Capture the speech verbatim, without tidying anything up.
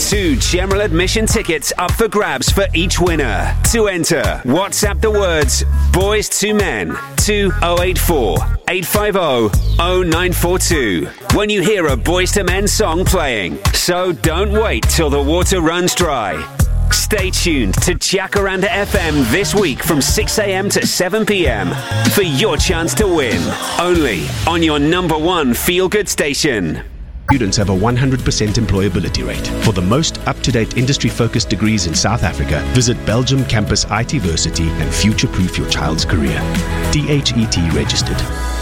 two general admission tickets up for grabs for each winner. To enter, WhatsApp the words Boys to Men to oh eight four, eight five oh, oh nine four two when you hear a Boys to Men song playing. So don't wait till the water runs dry. Stay tuned to Jacaranda F M this week from six a.m. to seven p.m. for your chance to win. Only on your number one feel-good station. Students have a one hundred percent employability rate. For the most up-to-date industry-focused degrees in South Africa, visit Belgium Campus ITversity and future-proof your child's career. D H E T registered.